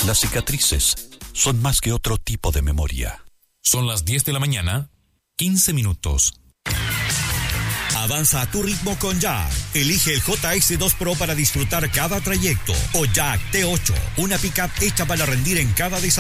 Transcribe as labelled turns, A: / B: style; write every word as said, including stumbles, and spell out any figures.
A: Las cicatrices son más que otro tipo de memoria.
B: Son las diez de la mañana, quince minutos.
C: Avanza a tu ritmo con Jack. Elige el J S dos Pro para disfrutar cada trayecto. O Jack T ocho, una pickup hecha para rendir en cada desafío.